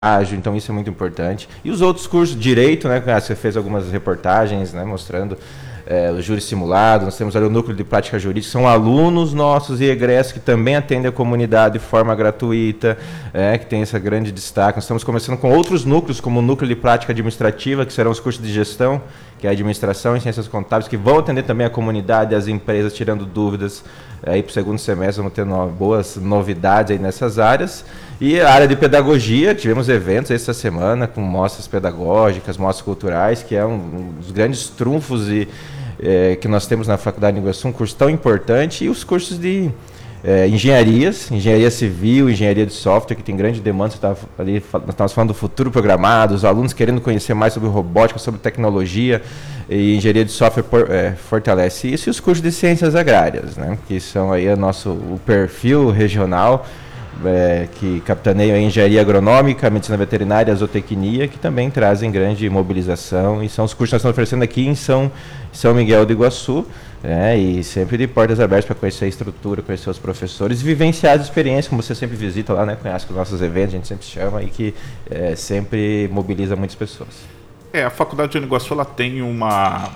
ágil, então isso é muito importante. E os outros cursos, direito, né? Você fez algumas reportagens, né, mostrando o júri simulado, nós temos ali o núcleo de prática jurídica, são alunos nossos e egressos que também atendem a comunidade de forma gratuita, que tem esse grande destaque. Nós estamos começando com outros núcleos, como o núcleo de prática administrativa, que serão os cursos de gestão, que é a administração e ciências contábeis, que vão atender também a comunidade, as empresas, tirando dúvidas. Aí para o segundo semestre vamos ter boas novidades aí nessas áreas. E a área de pedagogia, tivemos eventos essa semana com mostras pedagógicas, mostras culturais, que é um dos grandes trunfos que nós temos na Faculdade de Iguaçu, um curso tão importante, e os cursos de engenharias, engenharia civil, engenharia de software, que tem grande demanda. Nós estávamos falando do futuro programado, os alunos querendo conhecer mais sobre robótica, sobre tecnologia, e engenharia de software fortalece isso, e os cursos de ciências agrárias, né, que são aí o perfil regional, que capitaneia a engenharia agronômica, a medicina veterinária, a zootecnia, que também trazem grande mobilização, e são os cursos que nós estamos oferecendo aqui em São Miguel do Iguaçu, e sempre de portas abertas para conhecer a estrutura, conhecer os professores, e vivenciar as experiências, como você sempre visita lá, né, conhece os nossos eventos, a gente sempre chama, e que sempre mobiliza muitas pessoas. A Faculdade de Iguaçu, ela tem uma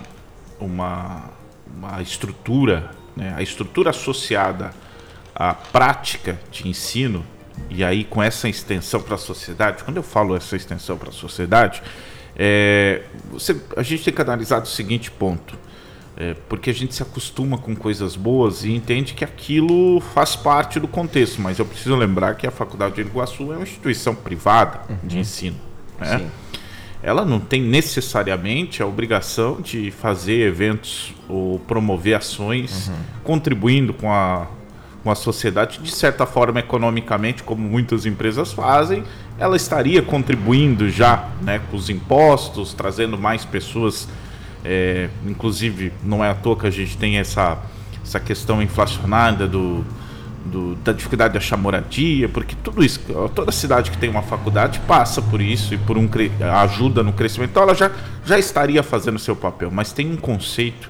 estrutura, né, a estrutura associada à prática de ensino, e aí com essa extensão para a sociedade. Quando eu falo essa extensão para a sociedade, a gente tem que analisar do seguinte ponto, porque a gente se acostuma com coisas boas e entende que aquilo faz parte do contexto, mas eu preciso lembrar que a Faculdade de Iguaçu é uma instituição privada de ensino, né? Sim. Ela não tem necessariamente a obrigação de fazer eventos ou promover ações contribuindo com a sociedade, de certa forma, economicamente, como muitas empresas fazem. Ela estaria contribuindo já, né, com os impostos, trazendo mais pessoas, inclusive não é à toa que a gente tem essa questão inflacionada da dificuldade de achar moradia, porque tudo isso, toda cidade que tem uma faculdade passa por isso e por ajuda no crescimento. Então ela já estaria fazendo o seu papel, mas tem um conceito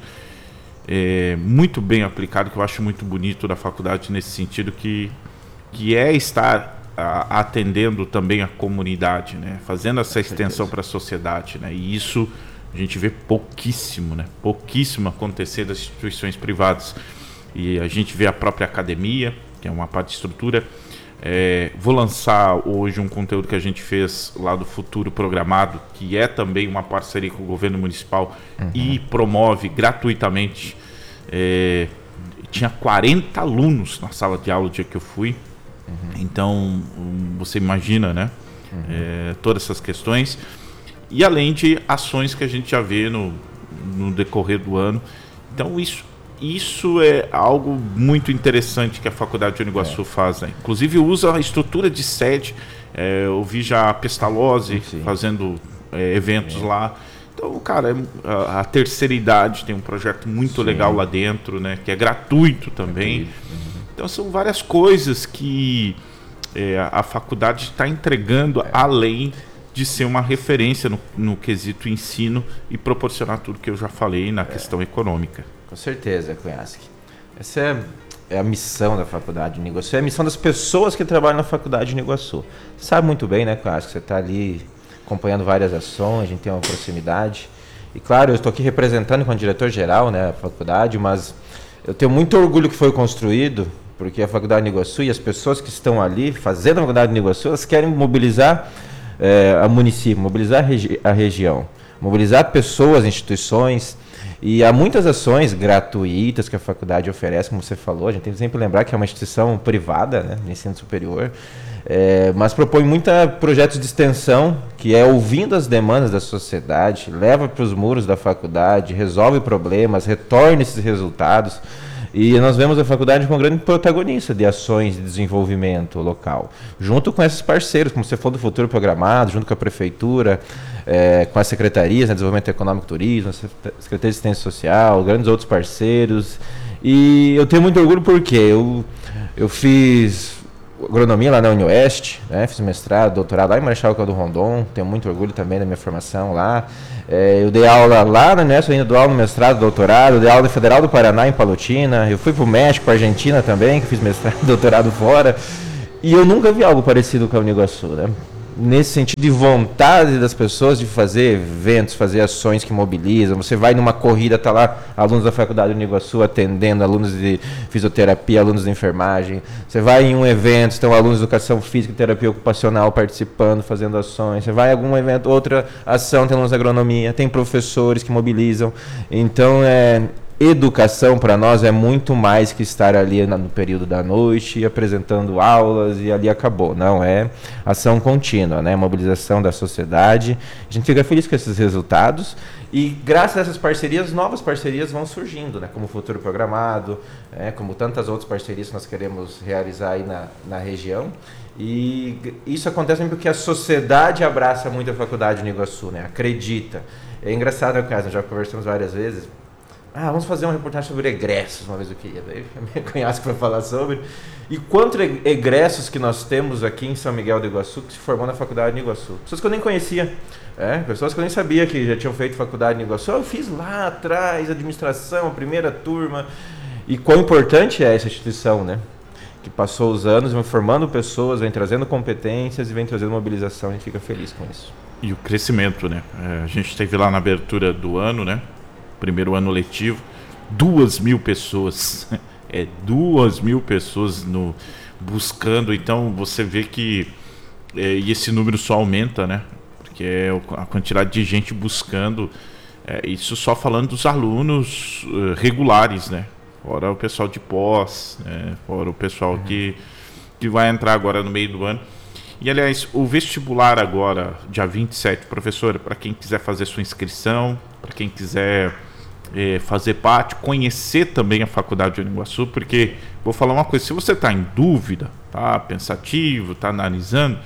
muito bem aplicado, que eu acho muito bonito da faculdade nesse sentido, que é estar atendendo também a comunidade, né? Fazendo essa extensão para a sociedade, né? E isso a gente vê pouquíssimo, né? Pouquíssimo acontecer das instituições privadas. E a gente vê a própria academia, que é uma parte de estrutura. Vou lançar hoje um conteúdo que a gente fez lá do Futuro Programado, que é também uma parceria com o governo municipal e promove gratuitamente. Tinha 40 alunos na sala de aula o dia que eu fui. Então, você imagina, né? Todas essas questões. E além de ações que a gente já vê no decorrer do ano. Então, isso é algo muito interessante que a Faculdade de Uniguaçu faz, né? Inclusive usa a estrutura de sede. Eu vi já a Pestalozzi fazendo eventos lá. Então, cara, a terceira idade tem um projeto muito legal lá dentro, né? Que é gratuito também. Então são várias coisas que a faculdade está entregando além de ser uma referência no quesito ensino e proporcionar tudo que eu já falei na questão econômica. Com certeza, Cunhasque. Essa é a missão da Faculdade de Iguaçu, é a missão das pessoas que trabalham na Faculdade de Iguaçu. Você sabe muito bem, né, Cunhasque? Você está ali acompanhando várias ações, a gente tem uma proximidade. E claro, eu estou aqui representando como diretor-geral, né, a faculdade, mas eu tenho muito orgulho que foi construído, porque a Faculdade de Iguaçu e as pessoas que estão ali fazendo a Faculdade de Iguaçu, elas querem mobilizar a município, mobilizar a região, mobilizar pessoas, instituições. E há muitas ações gratuitas que a faculdade oferece, como você falou. A gente tem que sempre lembrar que é uma instituição privada, né, de ensino superior, mas propõe muitos projetos de extensão, que é ouvindo as demandas da sociedade, leva para os muros da faculdade, resolve problemas, retorna esses resultados. E nós vemos a faculdade como um grande protagonista de ações de desenvolvimento local, junto com esses parceiros, como você falou do Futuro Programado, junto com a Prefeitura, com as secretarias, né, Desenvolvimento Econômico e Turismo, a Secretaria de Assistência Social, grandes outros parceiros. E eu tenho muito orgulho porque eu fiz agronomia lá na UniOeste, né, fiz mestrado, doutorado lá em Marechal Cláudio Rondon, tenho muito orgulho também da minha formação lá. Eu dei aula lá na Unesp, ainda dou aula no mestrado, doutorado, dei aula na Federal do Paraná, em Palotina. Eu fui para o México, para a Argentina também, que fiz mestrado, doutorado fora. E eu nunca vi algo parecido com a Uniguaçu, né? nesse sentido de vontade das pessoas de fazer eventos, fazer ações que mobilizam. Você vai numa corrida, tá lá alunos da Faculdade de Uniguaçu atendendo, alunos de fisioterapia, alunos de enfermagem. Você vai em um evento, estão alunos de educação física e terapia ocupacional participando, fazendo ações. Você vai em algum evento, outra ação, tem alunos de agronomia, tem professores que mobilizam. Então, educação para nós é muito mais que estar ali no período da noite apresentando aulas e ali acabou. Não, é ação contínua, né? Mobilização da sociedade. A gente fica feliz com esses resultados e graças a essas parcerias, novas parcerias vão surgindo, né? Como o Futuro Programado, como tantas outras parcerias que nós queremos realizar aí na região. E isso acontece porque a sociedade abraça muito a Faculdade de Uniguaçu, né? Acredita. É engraçado, no caso, já conversamos várias vezes. Vamos fazer uma reportagem sobre egressos, uma vez eu queria. Daí me conhece para falar sobre. E quantos egressos que nós temos aqui em São Miguel do Iguaçu que se formou na Faculdade de Iguaçu? Pessoas que eu nem conhecia. Pessoas que eu nem sabia que já tinham feito faculdade de Iguaçu. Eu fiz lá atrás, administração, a primeira turma. E quão importante é essa instituição, né? Que passou os anos, vem formando pessoas, vem trazendo competências e vem trazendo mobilização. A gente fica feliz com isso. E o crescimento, né? A gente esteve lá na abertura do ano, né? Primeiro ano letivo, 2.000 pessoas, 2.000 pessoas buscando, então você vê que e esse número só aumenta, né? Porque é a quantidade de gente buscando, isso só falando dos alunos regulares, né? Fora o pessoal de pós, fora o pessoal que vai entrar agora no meio do ano. E, aliás, o vestibular agora, dia 27, professor, para quem quiser fazer sua inscrição, para quem quiser fazer parte, conhecer também a Faculdade de Uniguaçu, porque, vou falar uma coisa, se você está em dúvida, tá pensativo, está analisando,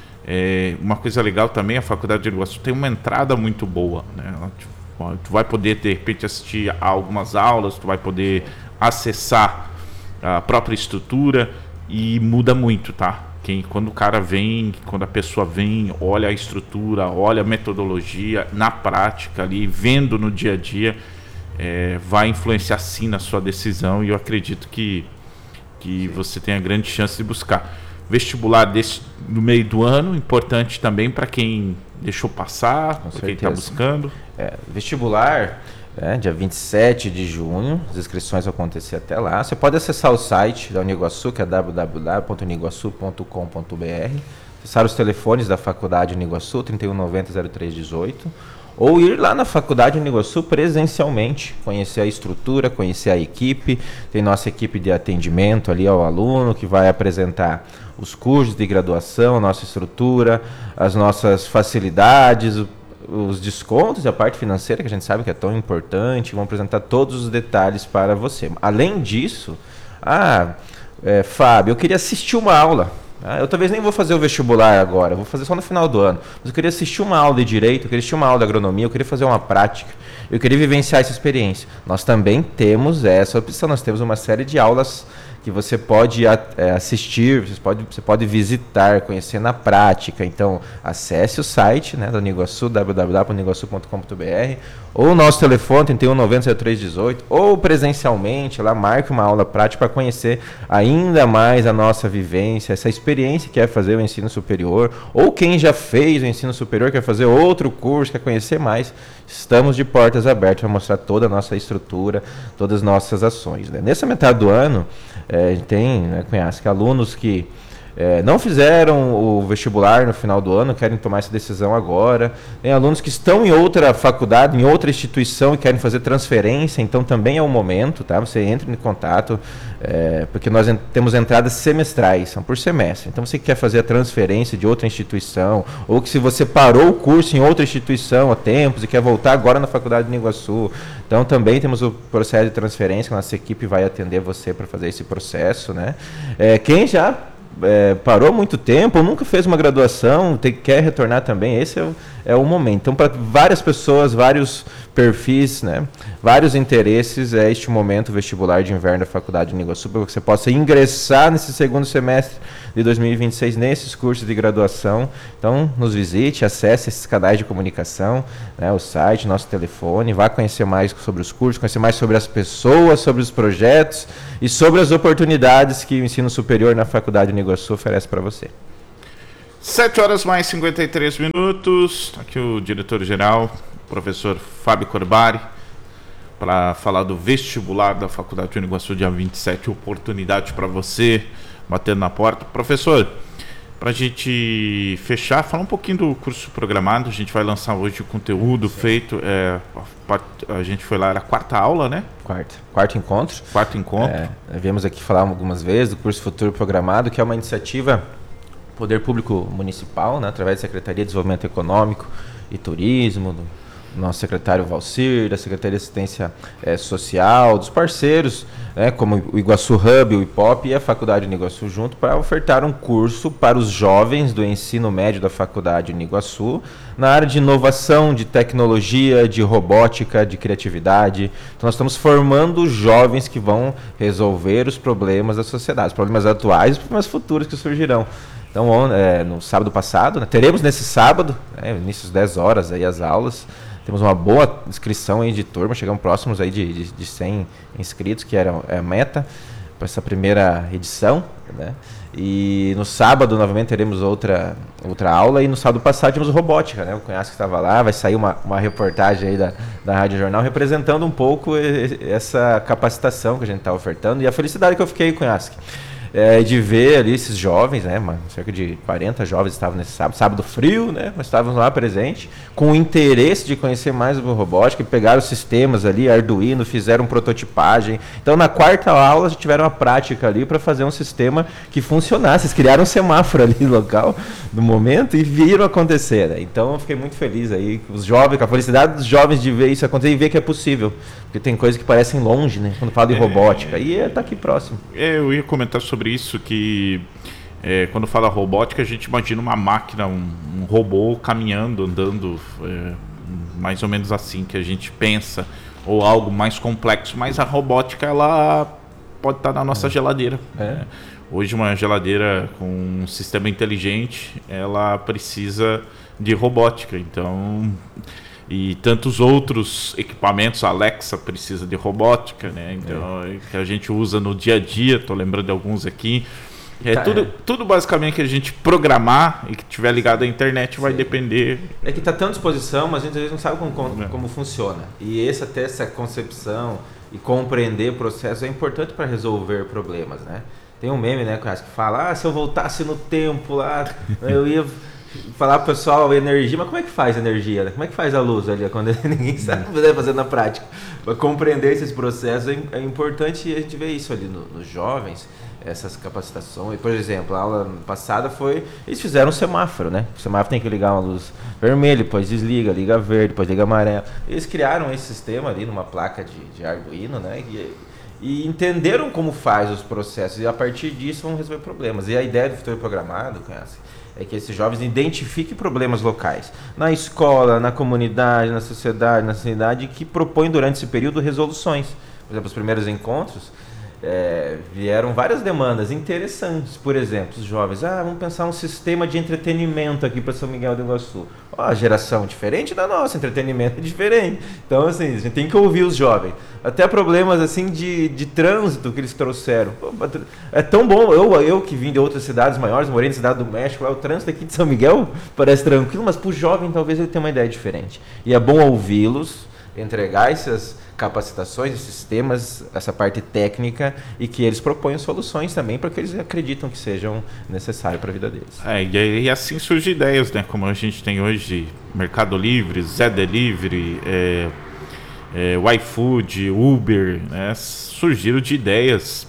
uma coisa legal também, a Faculdade de Uniguaçu tem uma entrada muito boa, né? Tu vai poder, de repente, assistir a algumas aulas, tu vai poder acessar a própria estrutura e muda muito, tá? Quando o cara vem, quando a pessoa vem, olha a estrutura, olha a metodologia, na prática ali, vendo no dia a dia, vai influenciar sim na sua decisão e eu acredito que você tem a grande chance de buscar. Vestibular no meio do ano, importante também para quem deixou passar, para quem está buscando. Vestibular, dia 27 de junho, as inscrições vão acontecer até lá. Você pode acessar o site da Uniguaçu, que é www.uniguaçu.com.br, acessar os telefones da Faculdade Uniguaçu, 3190-0318, ou ir lá na Faculdade Uniguaçu presencialmente, conhecer a estrutura, conhecer a equipe. Tem nossa equipe de atendimento ali ao aluno, que vai apresentar os cursos de graduação, a nossa estrutura, as nossas facilidades, os descontos e a parte financeira, que a gente sabe que é tão importante. Vão apresentar todos os detalhes para você. Além disso, Fábio, eu queria assistir uma aula. Eu talvez nem vou fazer o vestibular agora, vou fazer só no final do ano. Mas eu queria assistir uma aula de direito, eu queria assistir uma aula de agronomia, eu queria fazer uma prática, eu queria vivenciar essa experiência. Nós também temos essa opção, nós temos uma série de aulas que você pode assistir, você pode visitar, conhecer na prática. Então, acesse o site, né, da Uniguaçu, www.uniguaçu.com.br, ou o nosso telefone, 3190-0318, ou presencialmente, lá marque uma aula prática para conhecer ainda mais a nossa vivência, essa experiência que é fazer o ensino superior, ou quem já fez o ensino superior, quer fazer outro curso, quer conhecer mais. Estamos de portas abertas para mostrar toda a nossa estrutura, todas as nossas ações, né? Nessa metade do ano, a gente tem, conhece, alunos que não fizeram o vestibular no final do ano, querem tomar essa decisão agora. Tem alunos que estão em outra faculdade, em outra instituição e querem fazer transferência, então também é o momento, tá? Você entra em contato, porque nós temos entradas semestrais, são por semestre. Então você que quer fazer a transferência de outra instituição, ou que se você parou o curso em outra instituição há tempos e quer voltar agora na Faculdade de Uniguaçu, então também temos o processo de transferência, que a nossa equipe vai atender você para fazer esse processo, né? Quem já parou há muito tempo, ou nunca fez uma graduação, quer retornar também, esse é o momento. Então, para várias pessoas, vários perfis, né, vários interesses, é este momento vestibular de inverno da Faculdade de Uniguaçu, para que você possa ingressar nesse segundo semestre de 2026 nesses cursos de graduação. Então, nos visite, acesse esses canais de comunicação, né, o site, nosso telefone, vá conhecer mais sobre os cursos, conhecer mais sobre as pessoas, sobre os projetos e sobre as oportunidades que o ensino superior na Faculdade de Uniguaçu oferece para você. 7 horas mais 53 minutos. Aqui o diretor-geral, professor Fábio Corbari, para falar do vestibular da Faculdade de Uniguaçu, dia 27. Oportunidade para você, batendo na porta. Professor, para a gente fechar, falar um pouquinho do curso programado. A gente vai lançar hoje o conteúdo feito. A gente foi lá, era a quarta aula, né? Quarto encontro. Viemos aqui falar algumas vezes do curso Futuro Programado, que é uma iniciativa do Poder Público Municipal, né, através da Secretaria de Desenvolvimento Econômico e Turismo, do nosso secretário Valcir, da Secretaria de Assistência Social, dos parceiros, como o Iguaçu Hub, o IPOP e a Faculdade Uniguaçu junto, para ofertar um curso para os jovens do ensino médio da Faculdade Uniguaçu na área de inovação, de tecnologia, de robótica, de criatividade. Então nós estamos formando jovens que vão resolver os problemas da sociedade, os problemas atuais e os problemas futuros que surgirão. Então, no sábado passado, né, teremos nesse sábado, início às 10 horas, aí, as aulas. Temos uma boa inscrição aí de turma, chegamos próximos aí de 100 inscritos, que era a meta para essa primeira edição, né? E no sábado, novamente, teremos outra aula, e no sábado passado tivemos robótica, né? O Cunhasco que estava lá, vai sair uma reportagem aí da Rádio Jornal representando um pouco essa capacitação que a gente está ofertando, e a felicidade que eu fiquei, Cunhasco, de ver ali esses jovens, né, cerca de 40 jovens estavam nesse sábado frio, né, mas estavam lá presentes, com o interesse de conhecer mais sobre robótica, e pegaram os sistemas ali, Arduino, fizeram prototipagem. Então, na quarta aula, tiveram a prática ali para fazer um sistema que funcionasse. Eles criaram um semáforo ali local, no momento, e viram acontecer, né? Então, eu fiquei muito feliz aí, os jovens, com a felicidade dos jovens de ver isso acontecer e ver que é possível. Porque tem coisas que parecem longe, né, quando fala de robótica, e está aqui próximo. Eu ia comentar sobre isso, que quando fala robótica, a gente imagina uma máquina, um robô caminhando, andando, mais ou menos assim que a gente pensa, ou algo mais complexo, mas a robótica, ela pode estar na nossa geladeira. Hoje uma geladeira com um sistema inteligente, ela precisa de robótica, então... E tantos outros equipamentos, a Alexa precisa de robótica, né? Então, que a gente usa no dia a dia, estou lembrando de alguns aqui. Tudo basicamente que a gente programar e que tiver ligado à internet vai depender. É que está tão à disposição, mas a gente às vezes não sabe como funciona. E essa concepção e compreender o processo é importante para resolver problemas, né? Tem um meme, né, que fala, se eu voltasse no tempo lá, eu ia... falar pro pessoal energia, mas como é que faz energia? Como é que faz a luz ali? Quando ninguém sabe fazer na prática. Para compreender esses processos é importante a gente ver isso ali nos jovens, essas capacitações. Por exemplo, a aula passada eles fizeram um semáforo, né? O semáforo tem que ligar uma luz vermelha, depois desliga, liga verde, depois liga amarelo. Eles criaram esse sistema ali numa placa de Arduino, né? E entenderam como faz os processos, e a partir disso vão resolver problemas. E a ideia do futuro programado, é que esses jovens identifiquem problemas locais, na escola, na comunidade, na sociedade, na cidade, que propõem durante esse período resoluções. Por exemplo, os primeiros encontros vieram várias demandas interessantes. Por exemplo, os jovens, vamos pensar um sistema de entretenimento aqui para São Miguel do Iguaçu. A geração diferente da nossa, entretenimento é diferente. Então, assim, a gente tem que ouvir os jovens. Até problemas assim de trânsito que eles trouxeram. É tão bom, eu que vim de outras cidades maiores, morei na Cidade do México, o trânsito aqui de São Miguel parece tranquilo, mas para o jovem talvez ele tenha uma ideia diferente. E é bom ouvi-los, entregar essas capacitações, esses sistemas, essa parte técnica, e que eles proponham soluções também para que eles acreditam que sejam necessárias para a vida deles. E assim surgem ideias, né? Como a gente tem hoje Mercado Livre, Zé Delivery, o iFood, Uber, né? Surgiram de ideias.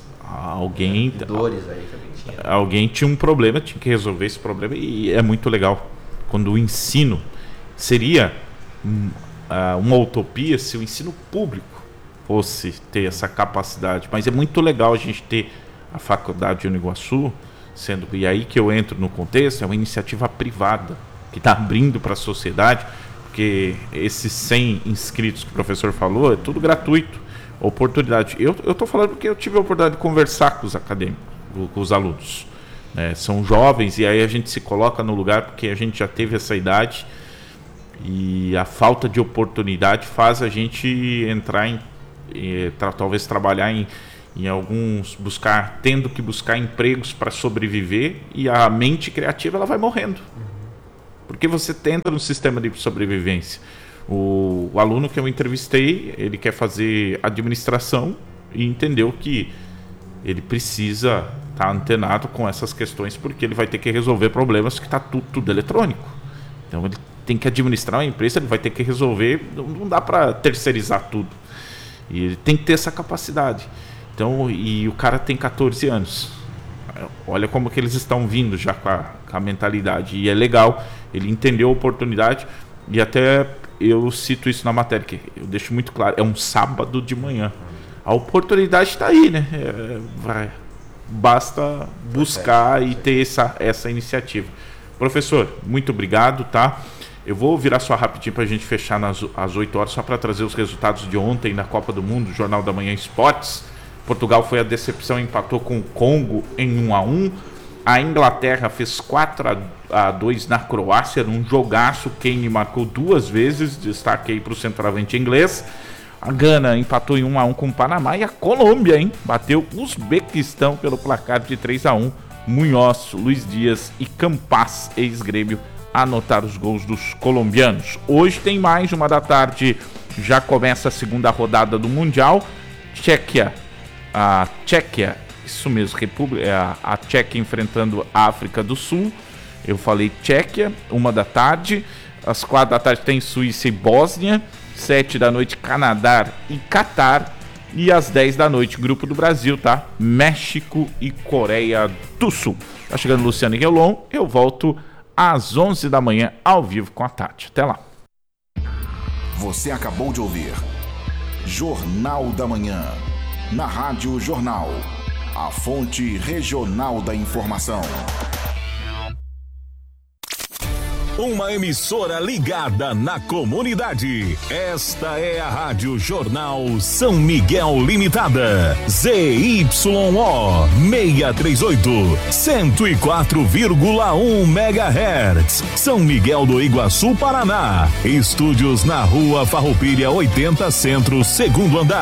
Alguém tinha um problema, tinha que resolver esse problema, e é muito legal quando o ensino seria uma utopia se o ensino público fosse ter essa capacidade, mas é muito legal a gente ter a Faculdade de Uniguaçu e aí que eu entro no contexto, é uma iniciativa privada que está abrindo para a sociedade, porque esses 100 inscritos que o professor falou, é tudo gratuito, oportunidade. Eu estou falando porque eu tive a oportunidade de conversar com os acadêmicos, com os alunos, né? São jovens, e aí a gente se coloca no lugar porque a gente já teve essa idade. E a falta de oportunidade faz a gente entrar talvez trabalhar em e alguns tendo que buscar empregos para sobreviver, e a mente criativa ela vai morrendo. Porque você tenta no sistema de sobrevivência. O aluno que eu entrevistei, ele quer fazer administração e entendeu que ele precisa estar antenado com essas questões, porque ele vai ter que resolver problemas que está tudo eletrônico. Então ele tem que administrar uma empresa, ele vai ter que resolver, não dá para terceirizar tudo. E ele tem que ter essa capacidade. Então, e o cara tem 14 anos. Olha como que eles estão vindo já com a mentalidade. E é legal, ele entendeu a oportunidade. E até eu cito isso na matéria, que eu deixo muito claro, é um sábado de manhã. A oportunidade está aí, né? Basta buscar e ter essa iniciativa. Professor, muito obrigado, tá? Eu vou virar só rapidinho para a gente fechar às 8 horas, só para trazer os resultados de ontem na Copa do Mundo, Jornal da Manhã Esportes. Portugal foi a decepção, empatou com o Congo em 1-1. A Inglaterra fez 4-2 na Croácia, num jogaço. Kane marcou 2 vezes, destaque aí para o centroavante inglês. A Gana empatou em 1-1 com o Panamá. E a Colômbia, bateu o Uzbequistão pelo placar de 3-1. Munhoz, Luiz Dias e Campas, ex-Grêmio, anotaram os gols dos colombianos. Hoje tem mais, 1 da tarde, já começa a segunda rodada do Mundial. A Tchequia, isso mesmo, a Tchequia enfrentando a África do Sul. Eu falei Tchequia, 1 da tarde. Às 4 da tarde tem Suíça e Bósnia. 7 da noite, Canadá e Catar. E às 10 da noite, Grupo do Brasil, tá? México e Coreia do Sul. Tá chegando Luciano Guelon, eu volto às 11 da manhã, ao vivo com a Tati. Até lá. Você acabou de ouvir Jornal da Manhã, na Rádio Jornal, a fonte regional da informação. Uma emissora ligada na comunidade. Esta é a Rádio Jornal São Miguel Limitada. ZYO 638, 104,1 MHz. São Miguel do Iguaçu, Paraná. Estúdios na Rua Farroupilha 80 Centro, 2º andar.